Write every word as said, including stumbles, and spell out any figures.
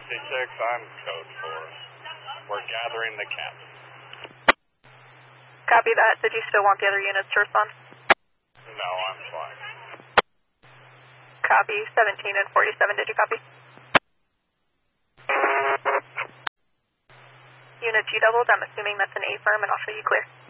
fifty-six, I'm code four. We're gathering the cap. Copy that. Did you still want the other units to respond? No, I'm fine. Copy. seventeen and forty-seven, did you copy? Unit G doubled, I'm assuming that's an A firm, and I'll show you clear.